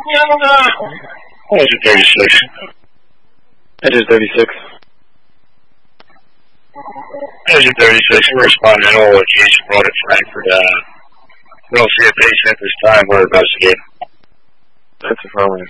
Engine 36. Engine 36. Engine 36, we're responding to all location, Road at Frankfurt. We don't see a patient at this time, we're investigating. That's affirmative.